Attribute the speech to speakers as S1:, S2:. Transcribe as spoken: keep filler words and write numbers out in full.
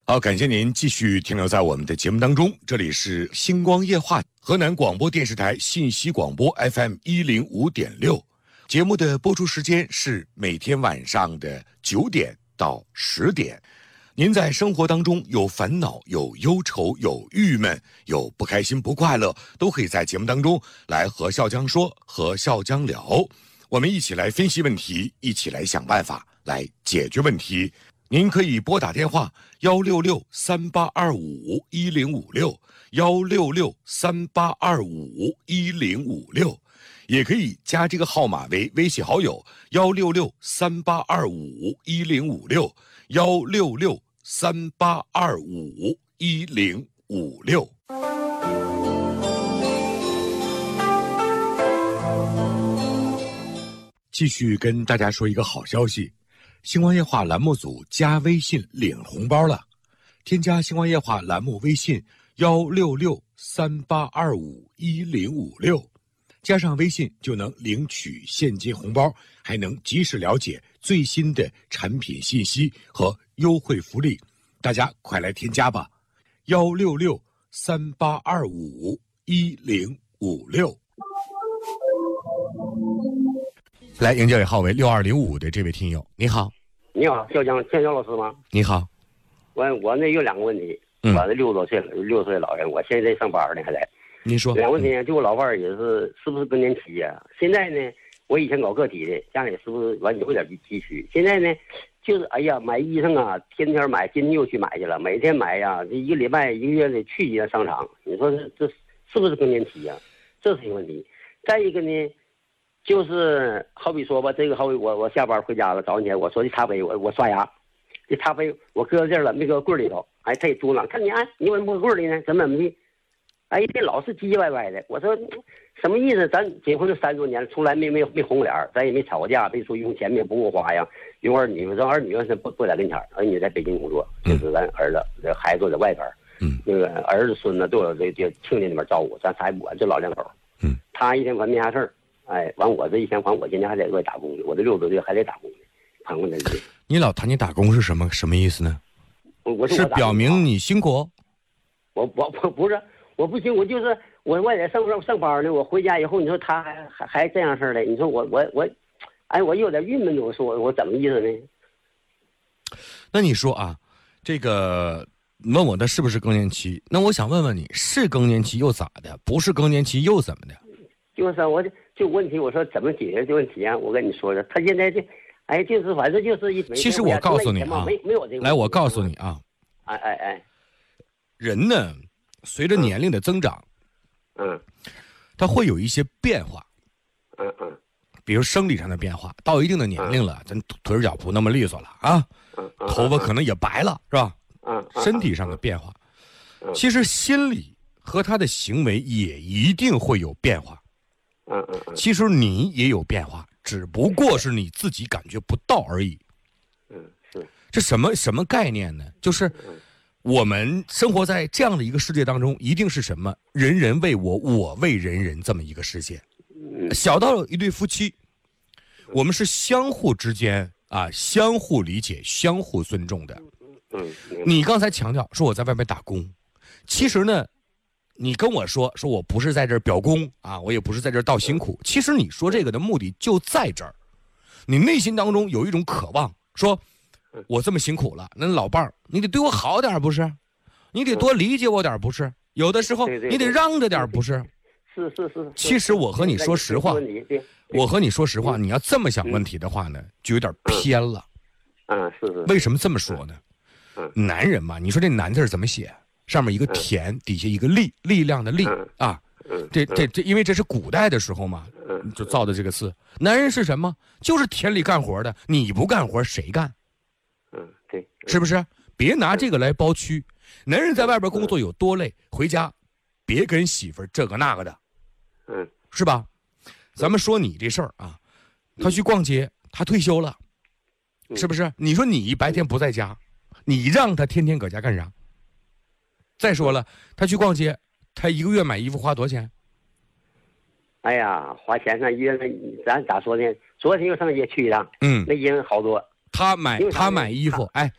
S1: 好，感谢您继续停留在我们的节目当中，这里是星光夜话，河南广播电视台信息广播 F M 一零五点六，节目的播出时间是每天晚上的九点到十点。您在生活当中有烦恼、有忧愁、有郁闷、有不开心、不快乐，都可以在节目当中来和笑江说，和笑江聊，我们一起来分析问题，一起来想办法，来解决问题。您可以拨打电话幺六六三八二五一零五六幺六六三八二五一零五六，也可以加这个号码为微信好友幺六六三八二五一零五六幺六六三八二五一零五六。继续跟大家说一个好消息。星光夜话栏目组加微信领红包了，添加星光夜话栏目微信幺六六三八二五一零五六，加上微信就能领取现金红包，还能及时了解最新的产品信息和优惠福利，大家快来添加吧，幺六六三八二五一零五六。来迎接尾号为六二零五的这位听友，你好。
S2: 你好，笑江笑江老师吗？
S1: 你好。
S2: 我我那有两个问题，
S1: 嗯、
S2: 我这六十多岁了，六十岁老人，我现在上班呢还在。
S1: 你说。
S2: 两个问题，就我老伴儿也是，是不是更年期呀、啊？现在呢，我以前搞个体的，家里是不是完有点积蓄？现在呢，就是哎呀，买衣裳啊，天天买，今天又去买去了，每天买呀，这一个礼拜一个月得去几趟商场。你说这这是不是更年期呀、啊？这是一个问题。再一个呢？就是好比说吧，这个好比我我下班回家了，早上起来我说这茶杯我我刷牙，这茶杯我搁这儿了，没搁柜里头，哎，他也嘟囔，看你啊，你怎么不搁柜里呢？怎么怎么的？哎，这老是唧唧歪歪的。我说什么意思？咱结婚了三十多年了，从来没没没红脸，咱也没吵过架，别说用钱也不够花呀，用儿女，咱儿女是不不在跟前，儿女在北京工作，就是咱儿子这孩子都在外边，嗯，那个儿子孙子都有这这亲家那边照顾，咱啥也不管，就老两口，嗯，他一天管没啥事儿。哎，完我这一天，完我今天还在外打工呢，我这六十多岁还得打工呢，盘过日子。
S1: 你老谈你打工是什么什么意思呢？
S2: 我我是
S1: 是表明你辛苦。
S2: 我我我不是，我不辛苦，就是我外在上上上班呢。我回家以后，你说他还还还这样式儿的，你说我我我，哎，我有点郁闷，我说我我怎么意思呢？
S1: 那你说啊，这个问我的是不是更年期？那我想问问你，是更年期又咋的？不是更年期又怎么的？
S2: 就是我这就问题，我说怎么解决这问题啊？我跟你说说，他现在这，哎，就是反正就是一。
S1: 其实我告诉你啊，
S2: 没没有这个。
S1: 来，我告诉你啊，
S2: 哎哎哎，
S1: 人呢，随着年龄的增长，
S2: 嗯，
S1: 他会有一些变化，
S2: 嗯嗯，
S1: 比如生理上的变化，到一定的年龄了，咱腿脚不那么利索了啊，
S2: 嗯，
S1: 头发可能也白了，是吧？
S2: 嗯，
S1: 身体上的变化，其实心理和他的行为也一定会有变化。
S2: 嗯嗯嗯，
S1: 其实你也有变化，只不过是你自己感觉不到而已。
S2: 嗯，是。
S1: 这什么什么概念呢？就是我们生活在这样的一个世界当中，一定是什么人人为我，我为人人这么一个世界。小到一对夫妻，我们是相互之间啊，相互理解、相互尊重的。
S2: 嗯，
S1: 你刚才强调说我在外面打工，其实呢。你跟我说说我不是在这儿表功啊，我也不是在这儿道辛苦。其实你说这个的目的就在这儿，你内心当中有一种渴望，说我这么辛苦了，那老伴儿你得对我好点不是？你得多理解我点不是？有的时候你得让着点不是？
S2: 是是是。
S1: 其实我和你说实话，我和你说实话，你要这么想问题的话呢，就有点偏了。
S2: 嗯，是是。
S1: 为什么这么说呢？男人嘛，你说这男字怎么写？上面一个田，底下一个力，力量的力啊，这这这，因为这是古代的时候嘛，就造的这个字。男人是什么？就是田里干活的，你不干活谁干？
S2: 嗯，对，
S1: 是不是？别拿这个来包区。男人在外边工作有多累，回家别跟媳妇儿这个那个的，
S2: 嗯，
S1: 是吧？咱们说你这事儿啊，他去逛街，他退休了，是不是？你说你白天不在家，你让他天天搁家干啥？再说了，他去逛街，他一个月买衣服花多少钱？
S2: 哎呀，花钱上约那，咱咋说呢？昨天又上街去一趟，
S1: 嗯，
S2: 那人好多。
S1: 他买他买衣服，哎，